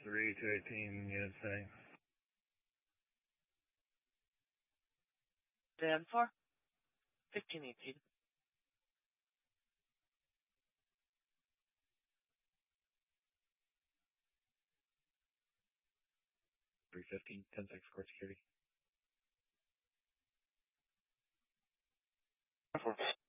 3-218 units saying. Dan 4, 1518. 315, 10-6 court security.